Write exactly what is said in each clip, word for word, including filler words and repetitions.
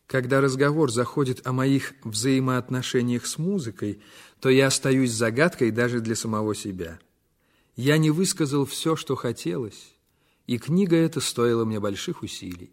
Когда разговор заходит о моих взаимоотношениях с музыкой, то я остаюсь загадкой даже для самого себя. Я не высказал все, что хотелось, и книга эта стоила мне больших усилий.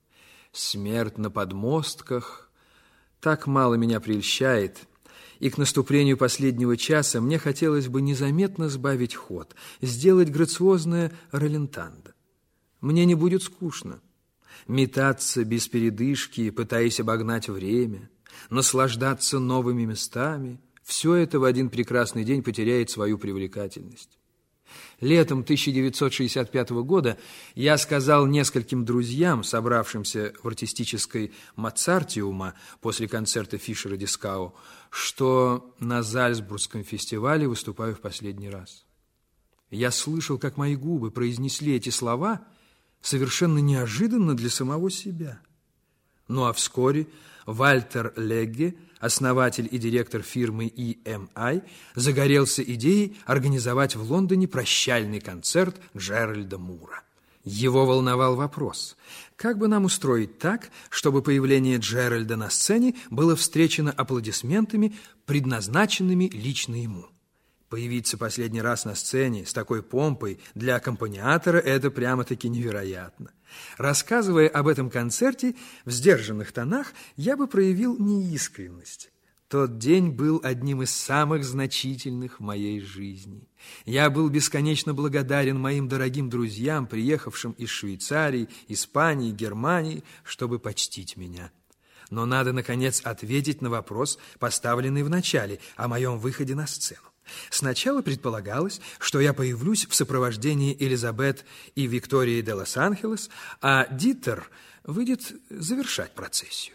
«Смерть на подмостках» так мало меня прельщает, и к наступлению последнего часа мне хотелось бы незаметно сбавить ход, сделать грациозное ралентандо. Мне не будет скучно. Метаться без передышки, пытаясь обогнать время, наслаждаться новыми местами – все это в один прекрасный день потеряет свою привлекательность. Летом тысяча девятьсот шестьдесят пятого года я сказал нескольким друзьям, собравшимся в артистической Моцартиума после концерта Фишера-Дискау, что на Зальцбургском фестивале выступаю в последний раз. Я слышал, как мои губы произнесли эти слова совершенно неожиданно для самого себя. Ну а вскоре Вальтер Легге, основатель и директор фирмы и эм ай, загорелся идеей организовать в Лондоне прощальный концерт Джеральда Мура. Его волновал вопрос, как бы нам устроить так, чтобы появление Джеральда на сцене было встречено аплодисментами, предназначенными лично ему. Появиться последний раз на сцене с такой помпой для аккомпаниатора – это прямо-таки невероятно. Рассказывая об этом концерте в сдержанных тонах, я бы проявил неискренность. Тот день был одним из самых значительных в моей жизни. Я был бесконечно благодарен моим дорогим друзьям, приехавшим из Швейцарии, Испании, Германии, чтобы почтить меня. Но надо, наконец, ответить на вопрос, поставленный в начале, о моем выходе на сцену. Сначала предполагалось, что я появлюсь в сопровождении Элизабет и Виктории де Лос-Анхелес, а Дитер выйдет завершать процессию.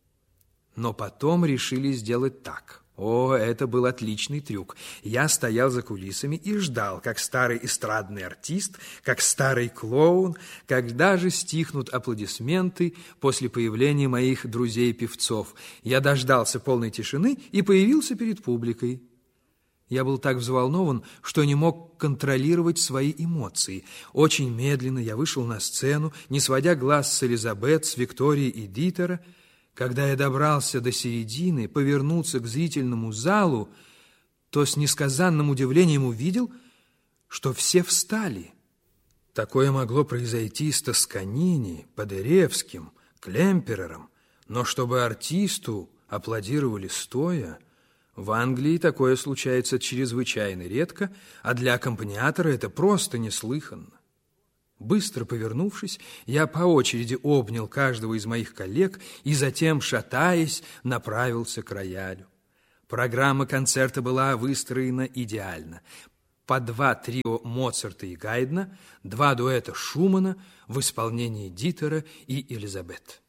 Но потом решили сделать так. О, это был отличный трюк. Я стоял за кулисами и ждал, как старый эстрадный артист, как старый клоун, когда же стихнут аплодисменты после появления моих друзей-певцов. Я дождался полной тишины и появился перед публикой. Я был так взволнован, что не мог контролировать свои эмоции. Очень медленно я вышел на сцену, не сводя глаз с Элизабет, с Викторией и Дитера. Когда я добрался до середины, повернулся к зрительному залу, то с несказанным удивлением увидел, что все встали. Такое могло произойти с Тосканини, Падеревским, Клемперером, но чтобы артисту аплодировали стоя, в Англии такое случается чрезвычайно редко, а для аккомпаниатора это просто неслыханно. Быстро повернувшись, я по очереди обнял каждого из моих коллег и затем, шатаясь, направился к роялю. Программа концерта была выстроена идеально. По два трио Моцарта и Гайдна, два дуэта Шумана в исполнении Дитера и Элизабет.